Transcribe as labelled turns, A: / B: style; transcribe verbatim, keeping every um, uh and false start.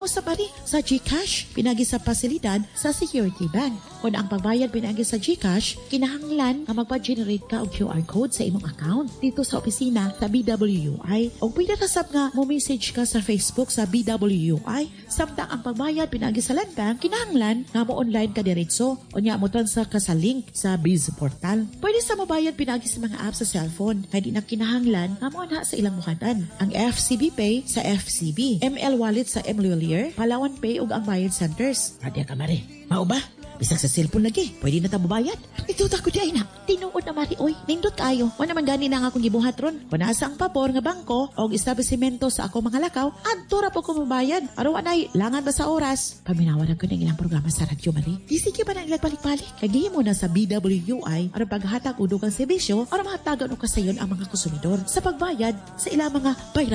A: Sa pari, sa GCash, pinagi sa pasilidad sa Security Bank. Kung ang pagbayad pinagi sa GCash, kinahanglan na magpa-generate ka og Q R code sa imong account dito sa opisina sa B W U I. O pwede kasab nga mo message ka sa Facebook sa B W U I. Samtang ang pagbayad pinagi sa Land Bank, kinahanglan nga mo online ka diretso o nya mo transfer ka sa link sa Biz Portal. Pwede sa mabayad pinagi sa mga apps sa cellphone, kaya di na kinahanglan nga mo anha sa ilang muhadan. Ang F C B Pay sa F C B, M L Wallet sa M Lawyer, Palawan Pay ug ang bayad centers. Radya ka mare. Mao ba? Bisag sa cellphone lagi. Pwede na ta mabayad. Ito ta ko di na. Tinuod na mari oy. Nindot kayo. Wa naman gani na nga akong gibuhat ron. Kung nasa ang pabor nga bangko o establishmento sa ako mga lakaw, adto ra po ko mabayad. Araw anay langan ba sa oras? Paminawan ko ng ilang programa sa radyo mari. Di sige pa na ilang balik-balik. Kagi mo na sa B W U I aron paghatag og dugang serbisyo aron mahatagan og kasayon ang mga konsumidor sa pagbayad sa ilang mga bayad